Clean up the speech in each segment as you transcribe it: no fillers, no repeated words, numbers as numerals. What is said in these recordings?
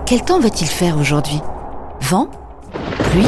Quel temps va-t-il faire aujourd'hui ? Vent ? Pluie ?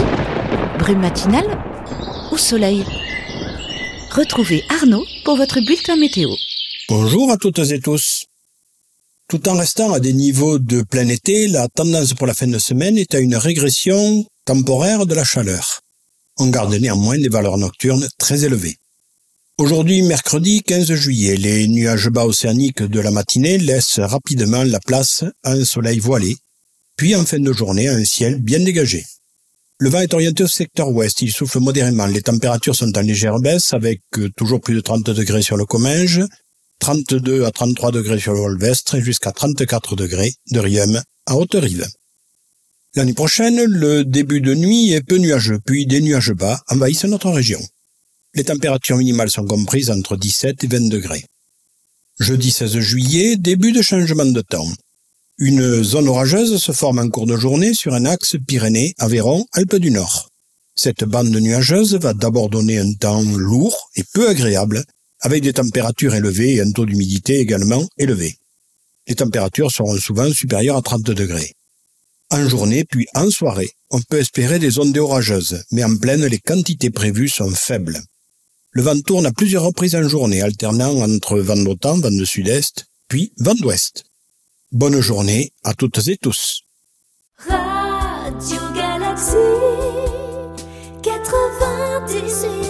Brume matinale ? Ou soleil ? Retrouvez Arnaud pour votre bulletin météo. Bonjour à toutes et tous. Tout en restant à des niveaux de plein été, la tendance pour la fin de semaine est à une régression temporaire de la chaleur. On garde néanmoins des valeurs nocturnes très élevées. Aujourd'hui, mercredi 15 juillet, les nuages bas océaniques de la matinée laissent rapidement la place à un soleil voilé, puis en fin de journée à un ciel bien dégagé. Le vent est orienté au secteur ouest, il souffle modérément, les températures sont en légère baisse avec toujours plus de 30 degrés sur le Comminges, 32 à 33 degrés sur le Volvestre et jusqu'à 34 degrés de Riom à Haute-Rive. L'année prochaine, le début de nuit est peu nuageux, puis des nuages bas envahissent notre région. Les températures minimales sont comprises entre 17 et 20 degrés. Jeudi 16 juillet, début de changement de temps. Une zone orageuse se forme en cours de journée sur un axe Pyrénées-Aveyron-Alpes du Nord. Cette bande nuageuse va d'abord donner un temps lourd et peu agréable, avec des températures élevées et un taux d'humidité également élevé. Les températures seront souvent supérieures à 30 degrés. En journée puis en soirée, on peut espérer des ondées orageuses, mais en pleine, les quantités prévues sont faibles. Le vent tourne à plusieurs reprises en journée, alternant entre vent d'automne, vent de sud-est, puis vent d'ouest. Bonne journée à toutes et tous. Radio Galaxy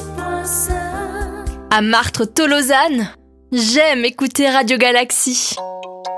98.5. À Martres-Tolosane, j'aime écouter Radio Galaxy.